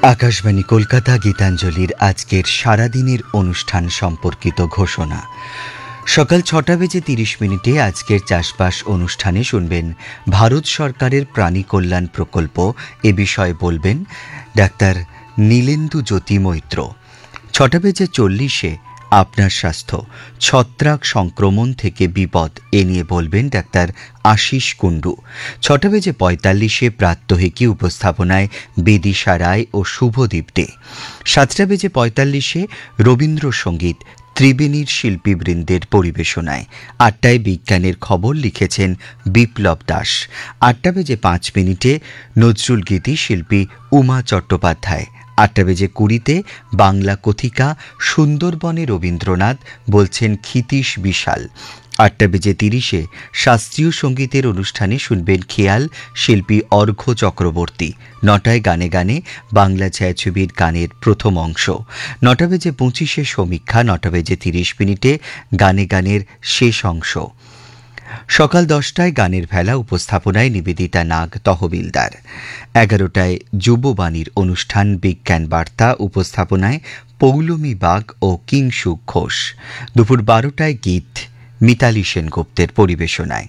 আকাশবাণী কলকাতা গীতাঞ্জলির আজকের সারাদিনের অনুষ্ঠান সম্পর্কিত ঘোষণা। সকাল 6:30 আজকের চাষবাস অনুষ্ঠানে শুনবেন ভারত সরকারের প্রাণী কল্যাণ প্রকল্প, এ বিষয়ে বলবেন ডাক্তার নীলেন্দু জ্যোতি মৈত্র। 6:40 আপনার স্বাস্থ্য, ছত্রাক সংক্রমণ থেকে বিপদ, এ নিয়ে বলবেন ডাক্তার আশিস কুণ্ডু। 6:45 প্রাত্যহিকী উপস্থাপনায় বিদিশা রায় ও শুভদীপ দে। 7:45 রবীন্দ্রসঙ্গীত ত্রিবেণীর শিল্পীবৃন্দের পরিবেশনায়। 8টায় বিজ্ঞানের খবর লিখেছেন বিপ্লব দাস। 8:05 নজরুল গীতি শিল্পী উমা চট্টোপাধ্যায়। 8:20 বাংলা কথিকা সুন্দরবনে রবীন্দ্রনাথ, বলছেন ক্ষিতীশ বিশাল। 8:30 শাস্ত্রীয় সঙ্গীতের অনুষ্ঠানে শুনবেন খেয়াল, শিল্পী অর্ঘ্য চক্রবর্তী। 9টায় গানে গানে বাংলা ছায়াছবির গানের প্রথম অংশ। 9:25 সমীক্ষা। 9:30 গানে গানের শেষ অংশ। সকাল 10টায় গানের ভেলা, উপস্থাপনায় নিবেদিতা নাগ তহবিলদার। 11টায় যুববাণীর অনুষ্ঠান বিজ্ঞান বার্তা, উপস্থাপনায় পৌলমী বাগ ও কিংসুক ঘোষ। দুপুর 12টায় গীত মিতালি সেনগুপ্তের পরিবেশনায়।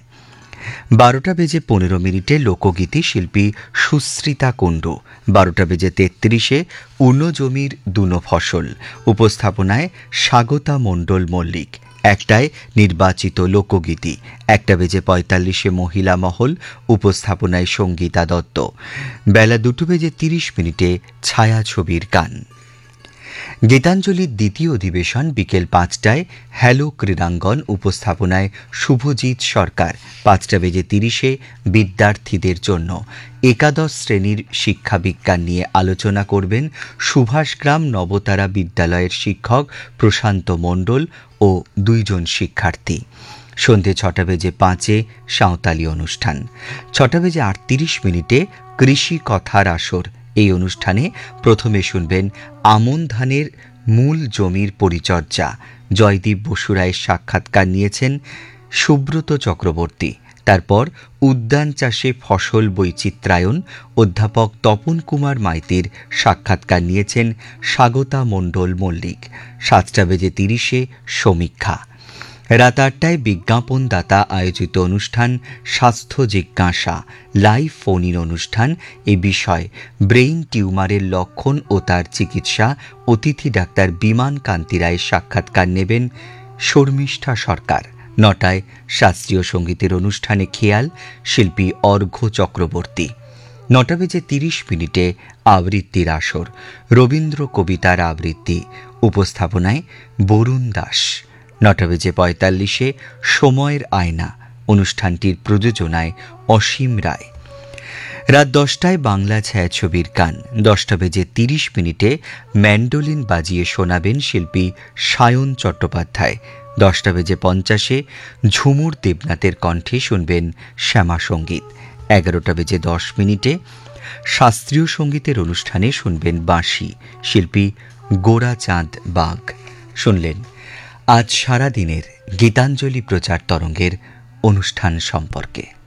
12:15 লোকগীতি শিল্পী সুশ্রিতা কুণ্ডু। 12:33 উনো জমির দুনো ফসল, উপস্থাপনায় স্বাগতা মণ্ডল মল্লিক। 1টায় নির্বাচিত লোকগীতি। 1:45 মহিলা মহল, উপস্থাপনায় সঙ্গীতা দত্ত। বেলা 2:30 ছায়াছবির গান। গীতাঞ্জলির দ্বিতীয় অধিবেশন বিকেল 5টায় হ্যালো ক্রীড়াঙ্গন, উপস্থাপনায় শুভজিৎ সরকার। 5:30 বিদ্যার্থীদের জন্য একাদশ শ্রেণীর শিক্ষা বিজ্ঞান নিয়ে আলোচনা করবেন সুভাষগ্রাম নবতারা বিদ্যালয়ের শিক্ষক প্রশান্ত মণ্ডল ও 2 জন শিক্ষার্থী। সন্ধে 6:05 সাঁওতালি অনুষ্ঠান। 6:38 কৃষি কথার আসর। এই অনুষ্ঠানে প্রথমে শুনবেন আমন ধানের মূল জমির পরিচর্যা। জয়দীপ বসুরায়ের সাক্ষাৎকার নিয়েছেন সুব্রত চক্রবর্তী। তারপর উদ্যান চাষে ফসল বৈচিত্র্যায়ন, অধ্যাপক তপন কুমার মাইতির সাক্ষাৎকার নিয়েছেন স্বাগতা মণ্ডল মল্লিক। 7:30 সমীক্ষা। রাত 8টায় বিজ্ঞাপনদাতা আয়োজিত অনুষ্ঠান স্বাস্থ্য জিজ্ঞাসা, লাইভ ফোন ইন অনুষ্ঠান। এ বিষয় ব্রেইন টিউমারের লক্ষণ ও তার চিকিৎসা। অতিথি ডাক্তার বিমান কান্তি রায়ের সাক্ষাৎকার নেবেন শর্মিষ্ঠা সরকার। 9টায় শাস্ত্রীয় সঙ্গীতের অনুষ্ঠানে খেয়াল, শিল্পী অর্ঘ্য চক্রবর্তী। 9:30 আবৃত্তির আসর, রবীন্দ্র কবিতার আবৃত্তি, উপস্থাপনায় বরুণ দাস। 9:45 সময়ের আয়না, অনুষ্ঠানটির প্রযোজনায় অসীম রায়। রাত 10টায় বাংলা ছায়াছবির গান। 10:30 ম্যান্ডোলিন বাজিয়ে শোনাবেন শিল্পী সায়ন চট্টোপাধ্যায়। 10:50 ঝুমুর দেবনাথের কণ্ঠে শুনবেন শ্যামা সঙ্গীত। 11:10 শাস্ত্রীয় সঙ্গীতের অনুষ্ঠানে শুনবেন বাঁশি, শিল্পী গোরাচাঁদ বাগ। শুনলেন আজ সারাদিনের গীতাঞ্জলি প্রচার তরঙ্গের অনুষ্ঠান সম্পর্কে।